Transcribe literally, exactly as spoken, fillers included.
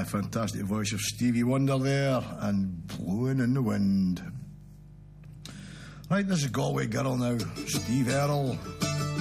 fantastic voice of Stevie Wonder there, and Blowing in the Wind. Right, this is Galway Girl now, Steve Earle.